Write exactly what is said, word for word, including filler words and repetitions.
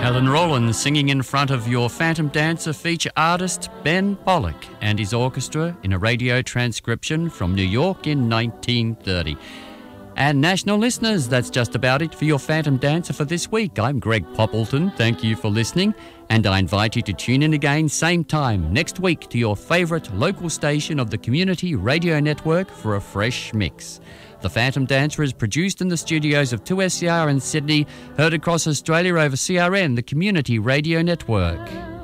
Alan Rowland singing in front of your Phantom Dancer feature artist Ben Pollock and his orchestra in a radio transcription from New York in nineteen thirty. And national listeners, that's just about it for your Phantom Dancer for this week. I'm Greg Poppleton. Thank you for listening, and I invite you to tune in again same time next week to your favourite local station of the Community Radio Network for a fresh mix. The Phantom Dancer is produced in the studios of two S C R in Sydney, heard across Australia over C R N, the Community Radio Network.